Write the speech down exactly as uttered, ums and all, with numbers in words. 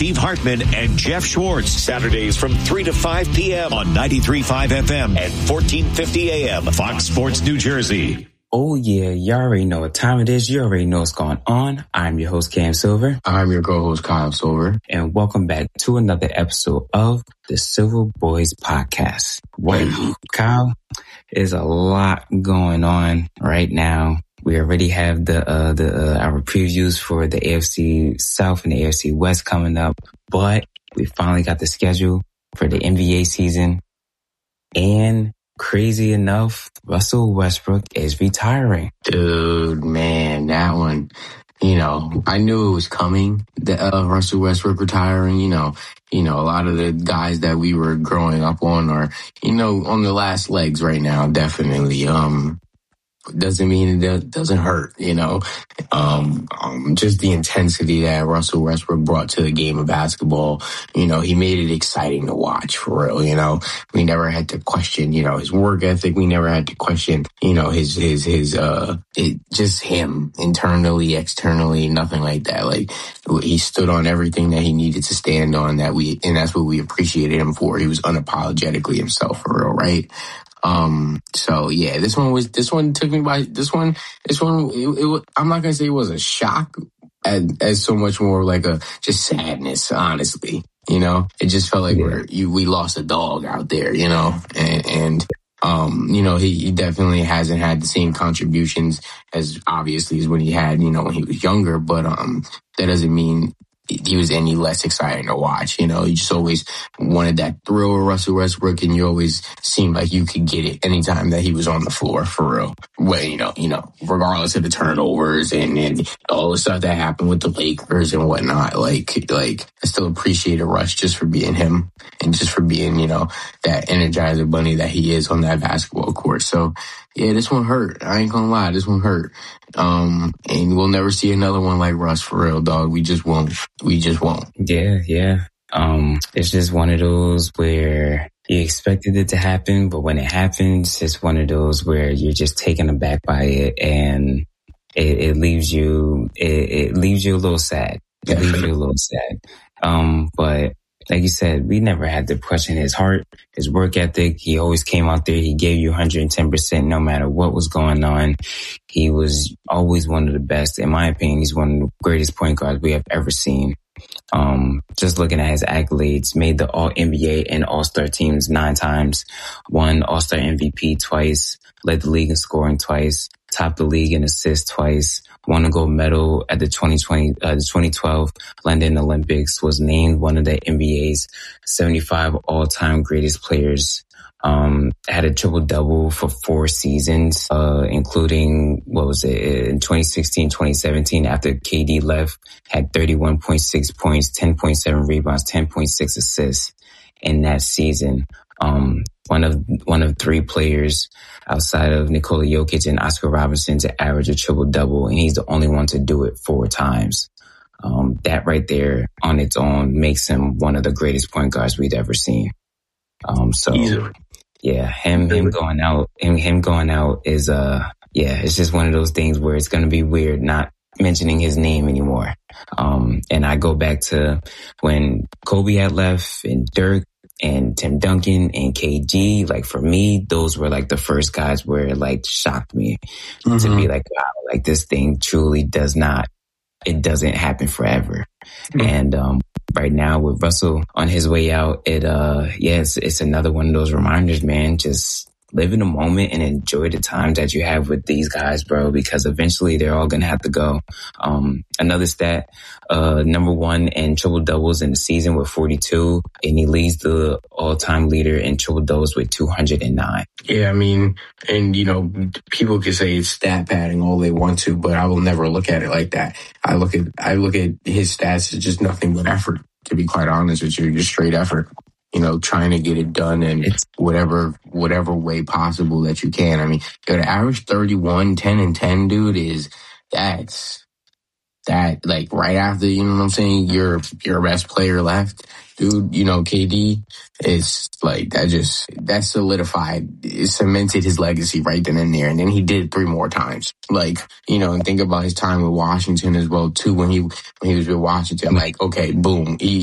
Steve Hartman and Jeff Schwartz. Saturdays from three to five p.m. on ninety-three point five F M and fourteen fifty A M. Fox Sports New Jersey. Oh, yeah, you already know what time it is. You already know what's going on. I'm your host, Cam Silver. I'm your co-host, Kyle Silver. And welcome back to another episode of the Silver Boys Podcast. Wow, Kyle, there's a lot going on right now. We already have the uh, the uh, our previews for the A F C South and the A F C West coming up, but we finally got the schedule for the N B A season. And crazy enough, Russell Westbrook is retiring. Dude, man, that one, you know, I knew it was coming, the uh, Russell Westbrook retiring. You know, you know, a lot of the guys that we were growing up on are, you know, on the last legs right now, definitely. Um, doesn't mean it doesn't hurt, you know. Um, um, just the intensity that Russell Westbrook brought to the game of basketball, you know, he made it exciting to watch, for real, you know. We never had to question, you know, his work ethic. We never had to question, you know, his, his, his, uh, it, just him internally, externally, nothing like that. Like, he stood on everything that he needed to stand on, that we, and that's what we appreciated him for. He was unapologetically himself, for real, right? Um, so yeah, this one was, this one took me by, this one, this one, it, it, I'm not going to say it was a shock as, as so much more like a, just sadness, honestly, you know, it just felt like yeah. we're, you, we lost a dog out there, you know, and, and, um, you know, he, he definitely hasn't had the same contributions as obviously as when he had, you know, when he was younger, but, um, that doesn't mean he was any less exciting to watch. You know, you just always wanted that thrill of Russell Westbrook, and you always seemed like you could get it anytime that he was on the floor, for real. Well, you know, you know, regardless of the turnovers and, and all the stuff that happened with the Lakers and whatnot. Like, like I still appreciated Russ just for being him and just for being, you know, that Energizer bunny that he is on that basketball court. So yeah, this one hurt. I ain't gonna lie, this one hurt. Um, and we'll never see another one like Russ, for real, dog. We just won't. We just won't. Yeah, yeah. Um, it's just one of those where you expected it to happen, but when it happens, it's one of those where you're just taken aback by it, and it, it leaves you, it, it leaves you a little sad. It leaves you a little sad. Um, but like you said, we never had to question his heart, his work ethic. He always came out there. He gave you one hundred ten percent no matter what was going on. He was always one of the best. In my opinion, he's one of the greatest point guards we have ever seen. Um, just looking at his accolades, made the All N B A and All-Star teams nine times, won All-Star M V P twice, led the league in scoring twice, topped the league in assists twice, won a gold medal at the twenty twenty, uh, the twenty twelve London Olympics, was named one of the N B A's seventy-five all-time greatest players. Um, had a triple double for four seasons, uh, including, what was it, in twenty sixteen, twenty seventeen, after K D left, had thirty-one point six points, ten point seven rebounds, ten point six assists in that season. Um, one of, one of three players outside of Nikola Jokic and Oscar Robertson to average a triple double, and he's the only one to do it four times. Um, that right there on its own makes him one of the greatest point guards we've ever seen. Um, so. Easily. Yeah, him, him going out, him, him going out is, uh, yeah, it's just one of those things where it's going to be weird not mentioning his name anymore. Um, and I go back to when Kobe had left and Dirk and Tim Duncan and K G. Like, for me, those were like the first guys where it like shocked me mm-hmm. to be like, wow, like this thing truly does not, it doesn't happen forever. Mm-hmm. And, um, right now with Russell on his way out, it, uh, yeah, it's, it's another one of those reminders, man. Just live in the moment and enjoy the time that you have with these guys, bro, because eventually they're all going to have to go. Um, another stat, uh, number one in triple doubles in the season with forty-two, and he leads the all time leader in triple doubles with two hundred nine. Yeah, I mean, and you know, people can say it's stat padding all they want to, but I will never look at it like that. I look at, I look at his stats as just nothing but effort, to be quite honest with you, just straight effort. You know, trying to get it done in it's, whatever whatever way possible that you can. I mean, yo, the average thirty-one, ten and ten, dude, is that's that like right after, you know what I'm saying, your your best player left, dude. You know, K D is like that. Just that solidified, it cemented his legacy right then and there. And then he did three more times. Like, you know, and think about his time with Washington as well too. When he when he was with Washington, like, okay, boom, he